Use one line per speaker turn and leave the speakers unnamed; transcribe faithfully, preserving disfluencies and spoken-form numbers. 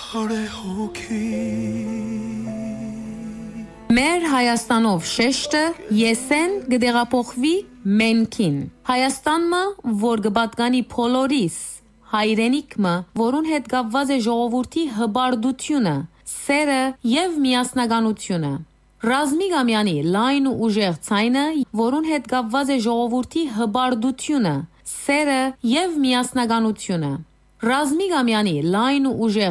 Մեր Հայաստանով շեշտը եսեն գդեղափոխվի մենքին։ Հայաստանը, որ գբատկանի փոլորիս, հայրենիքմը, որուն հետ կապված է ժողովրդի հբարդությունը, սերը եւ միասնականությունը։ Ռազմիկ Ամյանի լայն ու ուժեղ ցայնը, որուն հետ կապված է ժողովրդի հբարդությունը, սերը եւ միասնականությունը։ Ռազմիկ Ամյանի լայն ու ուժեղ